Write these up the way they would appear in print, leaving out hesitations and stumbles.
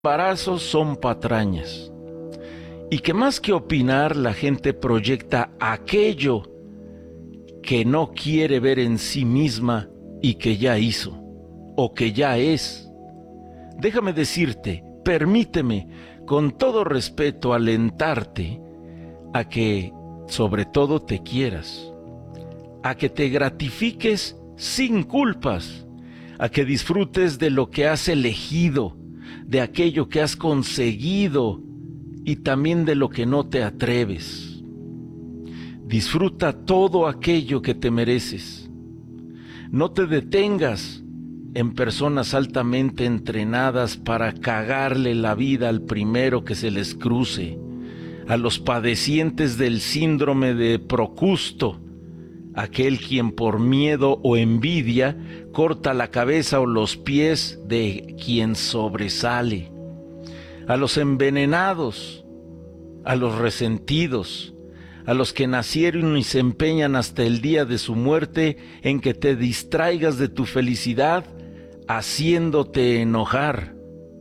embarazos son patrañas y que más que opinar la gente proyecta aquello que no quiere ver en sí misma y que ya hizo o que ya es. Déjame decirte, permíteme con todo respeto alentarte a que sobre todo te quieras, a que te gratifiques sin culpas, a que disfrutes de lo que has elegido, de aquello que has conseguido y también de lo que no te atreves. Disfruta todo aquello que te mereces. No te detengas en personas altamente entrenadas para cagarle la vida al primero que se les cruce, a los padecientes del síndrome de Procusto, aquel quien por miedo o envidia corta la cabeza o los pies de quien sobresale, a los envenenados, a los resentidos, a los que nacieron y se empeñan hasta el día de su muerte en que te distraigas de tu felicidad haciéndote enojar.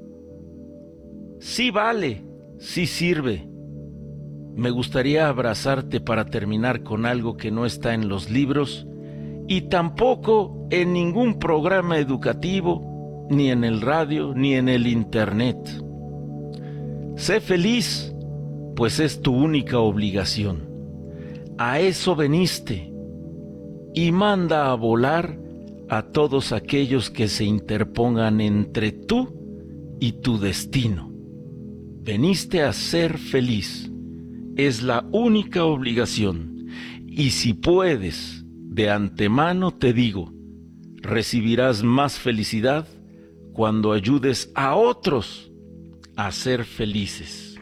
Sí vale, sí sirve. Me gustaría abrazarte para terminar con algo que no está en los libros y tampoco en ningún programa educativo, ni en el radio, ni en el internet. Sé feliz, pues es tu única obligación. A eso veniste, y manda a volar a todos aquellos que se interpongan entre tú y tu destino. Veniste a ser feliz. Es la única obligación, y si puedes, de antemano te digo, recibirás más felicidad cuando ayudes a otros a ser felices.